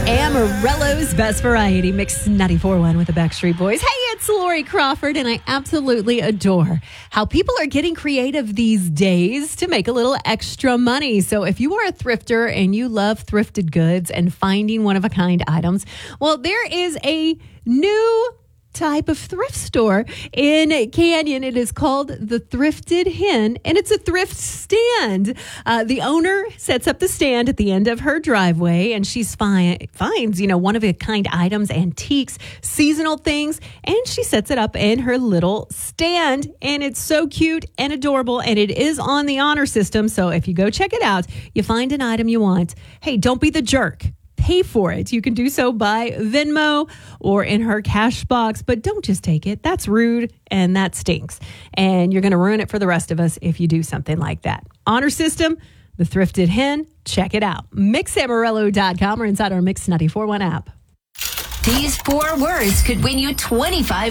Amarillo's Best Variety, Mix 94.1 with the Backstreet Boys. Hey, it's Lori Crawford, and I absolutely adore how people are getting creative these days to make a little extra money. So if you are a thrifter and you love thrifted goods and finding one-of-a-kind items, well, there is a new type of thrift store in Canyon. It is called the Thrifted Hen, and it's a thrift stand. The owner sets up the stand at the end of her driveway, and she finds, one-of-a-kind items, antiques, seasonal things, and she sets it up in her little stand, and it's so cute and adorable, and it is on the honor system. So if you go check it out, you find an item you want. Hey, don't be the jerk. Pay for it. You can do so by Venmo or in her cash box, but don't just take it. That's rude and that stinks. And you're going to ruin it for the rest of us if you do something like that. Honor system, the Thrifted Hen. Check it out. MixAmarillo.com or inside our Mix 94.1 app. These 4 words could win you $25,000.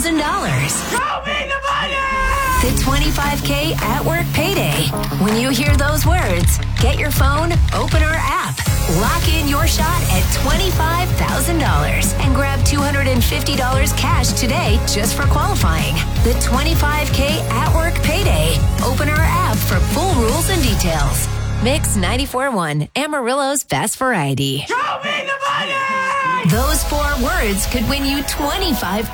Show me the money! The 25K at work payday. When you hear those words, get your phone, open our app, lock in your shot at $25,000 and grab $250 cash today just for qualifying. The 25K at work payday. Open our app for full rules and details. Mix 94.1, Amarillo's Best Variety. Show me the money! Those 4 words could win you $25,000.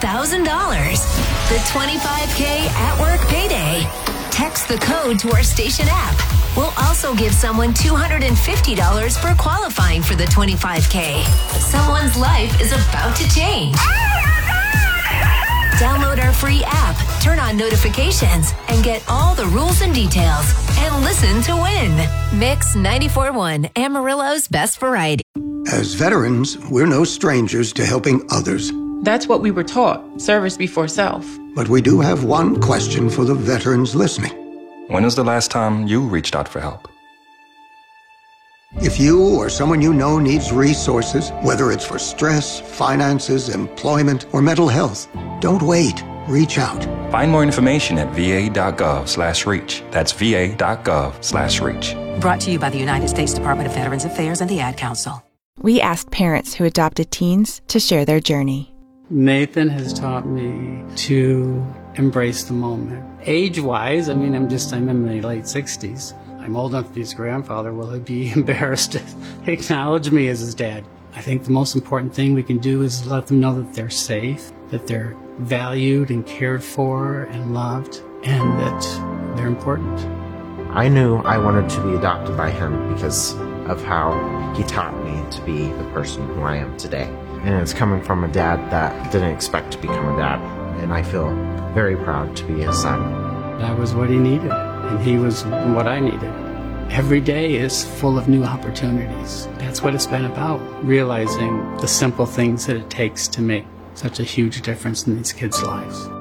The 25K at work payday. Text the code to our station app. We'll also give someone $250 for qualifying for the 25K. Someone's life is about to change. Download our free app, turn on notifications, and get all the rules and details. And listen to win. Mix 94.1, Amarillo's Best Variety. As veterans, we're no strangers to helping others. That's what we were taught, service before self. But we do have one question for the veterans listening. When was the last time you reached out for help? If you or someone you know needs resources, whether it's for stress, finances, employment, or mental health, don't wait. Reach out. Find more information at va.gov/reach. That's va.gov/reach. Brought to you by the United States Department of Veterans Affairs and the Ad Council. We asked parents who adopted teens to share their journey. Nathan has taught me to embrace the moment. Age-wise, I'm in my late 60s. I'm old enough to be his grandfather. Will he be embarrassed to acknowledge me as his dad? I think the most important thing we can do is let them know that they're safe, that they're valued and cared for and loved, and that they're important. I knew I wanted to be adopted by him because of how he taught me to be the person who I am today. And it's coming from a dad that didn't expect to become a dad. And I feel very proud to be his son. That was what he needed, and he was what I needed. Every day is full of new opportunities. That's what it's been about, realizing the simple things that it takes to make such a huge difference in these kids' lives.